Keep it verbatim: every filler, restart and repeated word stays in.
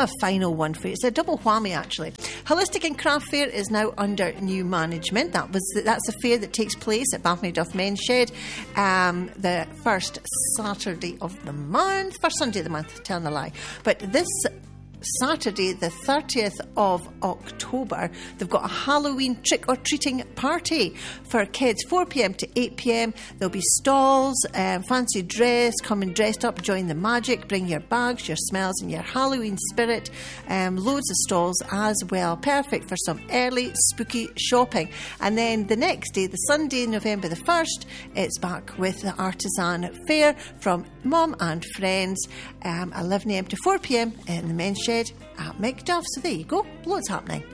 a final one for you. It's a double whammy, actually. Holistic and Craft Fair is now under new management. That was That's a fair that takes place at Ballymacduff Men's Shed um, the first Saturday of the month. First Sunday of the month, telling a lie. But this Saturday, the thirtieth of October, they've got a Halloween trick-or-treating party for kids, four p.m. to eight p.m. There'll be stalls, um, fancy dress, come and dressed up, join the magic, bring your bags, your smells and your Halloween spirit. Um, loads of stalls as well. Perfect for some early spooky shopping. And then the next day, the Sunday, November the first, it's back with the Artisan Fair from Mum and Friends, um, eleven a.m. to four p.m. in the men's shed at Macduff. So there you go, loads happening.